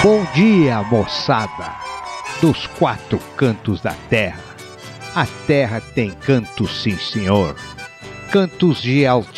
Bom dia, moçada, dos quatro cantos da terra. A terra tem cantos, sim senhor, cantos de